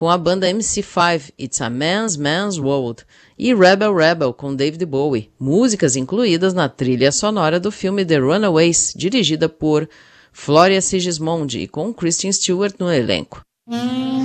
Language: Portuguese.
com a banda MC5, It's a Man's World, e Rebel Rebel, com David Bowie, músicas incluídas na trilha sonora do filme The Runaways, dirigida por Floria Sigismondi e com Kristen Stewart no elenco.